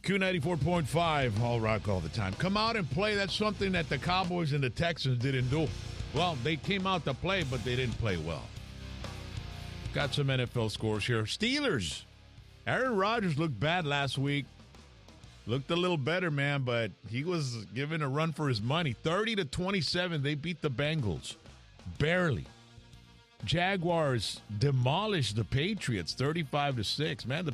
Q94.5, All Rock all the time. Come out and play. That's something that the Cowboys and the Texans didn't do. Well, they came out to play, but they didn't play well. Got some NFL scores here. Steelers. Aaron Rodgers looked bad last week. Looked a little better, man, but he was given a run for his money. 30-27, they beat the Bengals. Barely. Jaguars demolished the Patriots 35-6. Man, the